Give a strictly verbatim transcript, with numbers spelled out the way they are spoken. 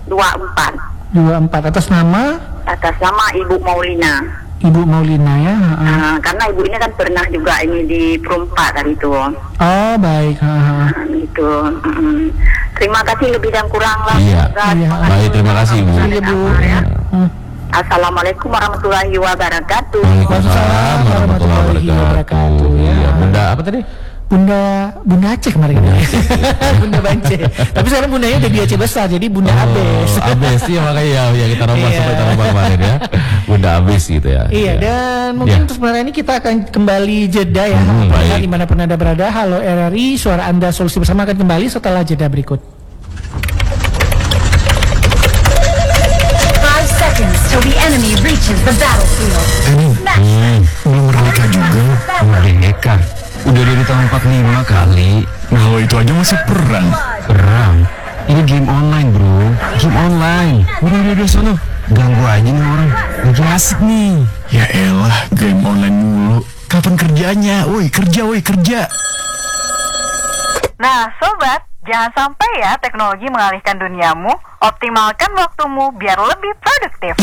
dua empat. dua empat atas nama? Atas nama Ibu Maulina. Ibu Maulina ya. Uh-uh. Nah, karena ibu ini kan pernah juga ini di Perumpak tadi itu. Oh baik. Uh-huh. Nah, gitu. Mm-mm. Terima kasih lebih dan kurang lah. Iya. Iya. Baik, terima kasih Ibu. Iya Bu. Ya. Hmm. Assalamualaikum warahmatullahi wabarakatuh. Waalaikumsalam warahmatullahi wabarakatuh. Ya. Iya, Bunda apa tadi? Bunda Bunda Aceh kemarin. Bunda, Bunda Bance. Tapi sekarang bundanya udah di Aceh besar, jadi Bunda Oh, Abes. Abes iya makanya ya, ya kita rombak Iya. sampai kita rombak kemarin ya. Bunda Abes gitu ya. Iya, dan mungkin Iya. untuk sebenarnya ini kita akan kembali jeda ya. Hmm, Apakah baik. dimanapun Anda berada, Halo R R I, suara Anda solusi bersama akan kembali setelah jeda berikut. Five seconds till the enemy reaches the battlefield. Ini Hmm. belum merdeka juga. Merdeka. Udah dari tahun empat puluh lima kali. Nah, itu aja masih perang. Perang. Ini game online bro. Game online. Udah, udah, udah, sana. Ganggu aja nih orang. Lagi asik nih. Ya elah, game online mulu. Kapan kerjanya? Woi, kerja, woi, kerja. Nah, sobat, jangan sampai ya teknologi mengalihkan duniamu. Optimalkan waktumu biar lebih produktif.